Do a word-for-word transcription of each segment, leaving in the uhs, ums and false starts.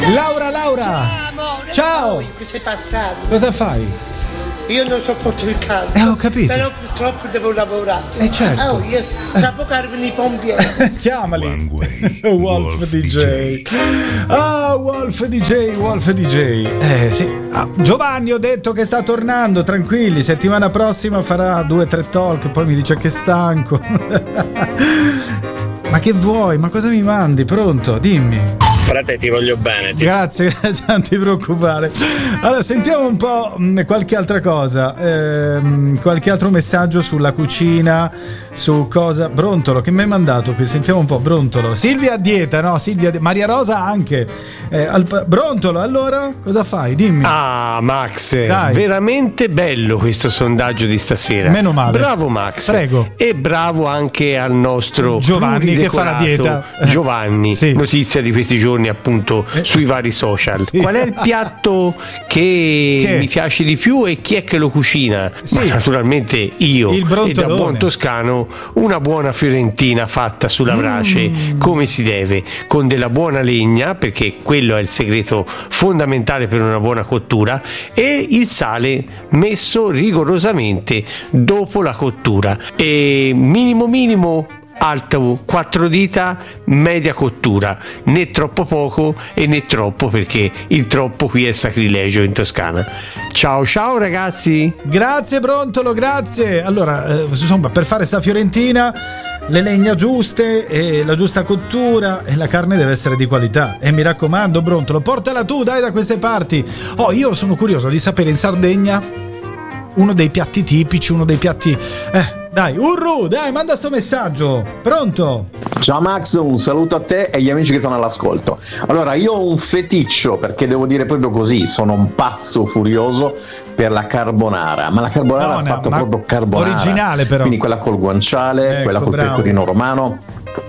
Laura, Laura. Ciao, amore. Ciao. Che sei passato? Cosa fai? Io non sopporto il caldo. Eh, ho capito. Però purtroppo devo lavorare. Eh, certo. Oh, io, tra poco arrivano i pompieri. Chiamali. Wolf D J. Ah, Wolf D J, Wolf D J. Eh sì. Ah, Giovanni, ho detto che sta tornando, tranquilli. Settimana prossima farà due o tre talk, poi mi dice che è stanco. Ma che vuoi? Ma cosa mi mandi? Pronto? Dimmi. Frate, ti voglio bene. Ti... Grazie, non ti preoccupare. Allora, sentiamo un po' mh, qualche altra cosa, ehm, qualche altro messaggio sulla cucina, su cosa. Brontolo, che mi hai mandato qui? Sentiamo un po'. Brontolo. Silvia a dieta, no? Silvia, Maria Rosa anche. Eh, al... Brontolo, allora cosa fai? Dimmi. Ah, Max, Dai. Veramente bello questo sondaggio di stasera. Meno male. Bravo Max. Prego. E bravo anche al nostro Giovanni che fa la dieta. Giovanni, Sì. Notizia di questi giorni appunto Eh. sui vari social. Sì. Qual è il piatto che, Che? mi piace di più e chi è che lo cucina? Sì. Ma naturalmente io. Il E da brontolone. buon toscano una buona fiorentina fatta sulla brace Mm. come si deve, con della buona legna, perché quello è il segreto fondamentale per una buona cottura, e il sale messo rigorosamente dopo la cottura, e minimo minimo alto quattro dita, media cottura, né troppo poco e né troppo, perché il troppo qui è sacrilegio in Toscana. Ciao ciao ragazzi. Grazie Brontolo, grazie. Allora, eh, insomma, per fare sta fiorentina, le legna giuste e la giusta cottura, e la carne deve essere di qualità. E mi raccomando, Brontolo, portala tu, dai, da queste parti. Oh, io sono curioso di sapere in Sardegna uno dei piatti tipici, uno dei piatti. Eh, dai, Urru, dai, manda sto messaggio. Pronto? Ciao Max, un saluto a te e agli amici che sono all'ascolto. Allora, io ho un feticcio, perché devo dire proprio così, sono un pazzo furioso per la carbonara, ma la carbonara Buona, fatta ma proprio carbonara. originale però. Quindi quella col guanciale, Ecco, quella col bravo. pecorino romano.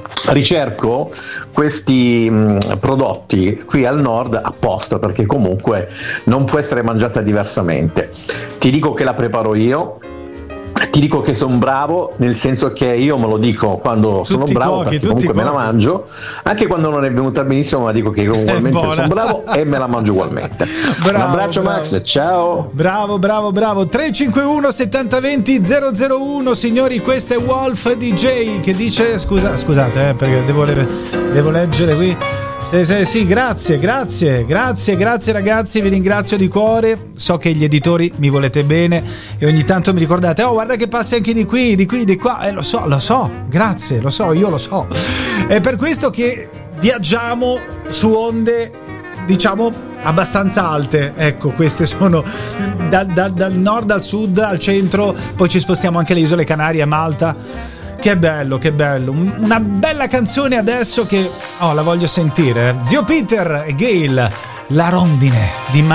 Ricerco questi mh, prodotti qui al nord apposta, perché comunque non può essere mangiata diversamente. Ti dico che la preparo io. Ti dico che sono bravo, nel senso che io me lo dico quando Tutti sono bravo, cuochi, perché tutti comunque me la cuochi. mangio, anche quando non è venuta benissimo, ma dico che ugualmente buona. sono bravo e me la mangio ugualmente. Bravo, Un abbraccio bravo. Max, ciao. Bravo, bravo, bravo. tre cinque uno settanta venti zero zero uno, signori, questo è Wolf D J che dice, scusa, scusate, eh, perché devo, le- devo leggere qui. Sì, sì, sì, grazie, grazie, grazie, grazie ragazzi, vi ringrazio di cuore. So che gli editori mi volete bene e ogni tanto mi ricordate, oh guarda che passi anche di qui, di qui, di qua. Eh, lo so, lo so, grazie, lo so, io lo so. È per questo che viaggiamo su onde, diciamo, abbastanza alte. Ecco, queste sono da, da, dal nord al sud al centro, poi ci spostiamo anche alle isole Canarie, a Malta. Che bello, che bello. Una bella canzone adesso che oh, la voglio sentire. Zio Peter e Gail, La rondine di